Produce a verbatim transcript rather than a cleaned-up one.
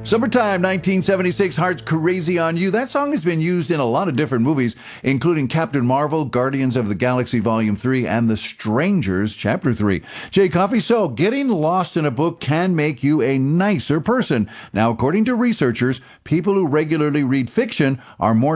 Summertime nineteen seventy-six, Heart's Crazy on You. That song has been used in a lot of different movies, including Captain Marvel, Guardians of the Galaxy Volume three, and The Strangers Chapter three. Jay Coffey, so getting lost in a book can make you a nicer person. Now, according to researchers, people who regularly read fiction are more